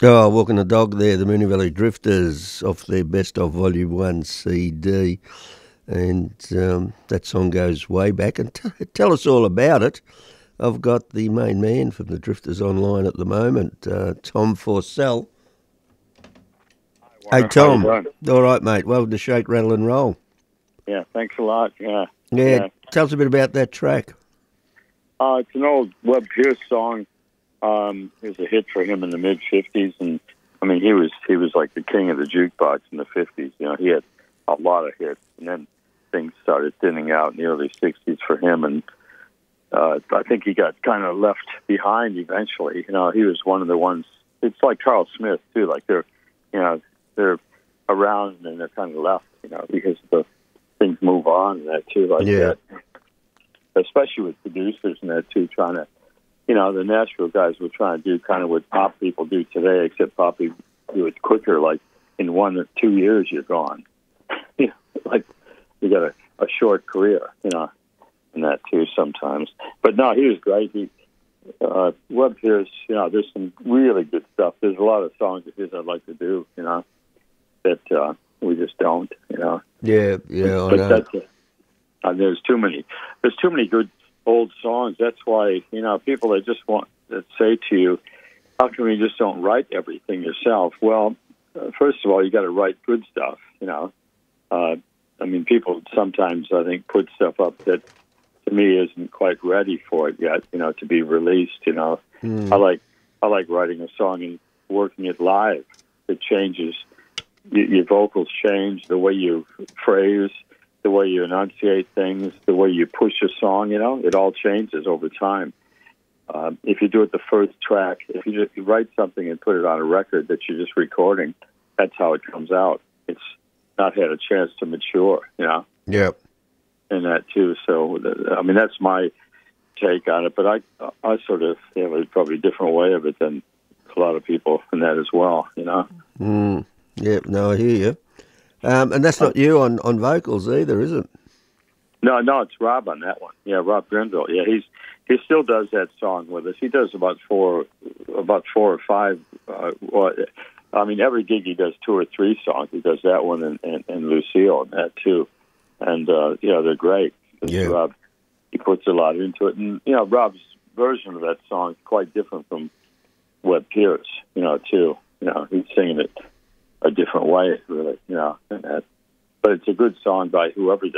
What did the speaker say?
Oh, Walking the Dog there, the Moonee Valley Drifters off their Best of Volume 1 CD. And that song goes way back. And tell us all about it. I've got the main man from the Drifters online at the moment, Tom Forsell. Hey, Warner, how you Tom. doing? All right, mate. Welcome to Shake, Rattle and Roll. Yeah, thanks a lot. Yeah. Yeah, tell us a bit about that track. It's an old Webb Pierce song. It was a hit for him in the mid '50s, and I mean he was like the king of the jukebox in the '50s. You know, he had a lot of hits, and then things started thinning out in the early '60s for him, and I think he got kind of left behind eventually. You know, he was one of the ones. It's like Carl Smith too. Like they're around and they're kind of left. You know, because the things move on and that too, like that. Especially with producers and that too, trying to, you know, the Nashville guys were trying to do kind of what pop people do today, except pop people do it quicker. Like in 1 or 2 years, you're gone. You know, like you got a short career, you know, and that too sometimes. But no, he was great. Webb Pierce, you know, there's some really good stuff. There's a lot of songs of his I'd like to do, you know, that we just don't, you know. Yeah, I know. There's too many good old songs. That's why, you know, people that say to you, how come you just don't write everything yourself? Well, first of all, you got to write good stuff, you know. I mean, people sometimes, I think, put stuff up that to me isn't quite ready for it yet, you know, to be released, you know. I like writing a song and working it live. It changes. Your vocals change, the way you phrase, the way you enunciate things, the way you push a song, you know, it all changes over time. If you do it the first track, if you just write something and put it on a record that you're just recording, that's how it comes out. It's not had a chance to mature, you know. Yep. And that too. So, I mean, that's my take on it. But I sort of have a probably different way of it than a lot of people in that as well, you know. Yeah, no, I hear you. And that's not you on vocals either, is it? No, it's Rob on that one. Yeah, Rob Grenville. Yeah, he still does that song with us. He does about four or five. Well, I mean, every gig he does 2 or 3 songs. He does that one and Lucille and that too. And yeah, they're great. Yeah. Rob, he puts a lot into it, and you know, Rob's version of that song is quite different from Webb Pierce. You know, too. You know, he's singing it a different way, really. You know, but it's a good song by whoever does.